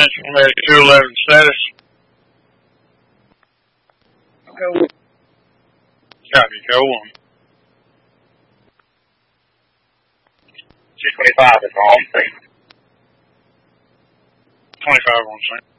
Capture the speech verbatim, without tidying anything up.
Central Med two eleven status. Go. Copy, go on. two twenty-five is on scene. twenty-five on scene.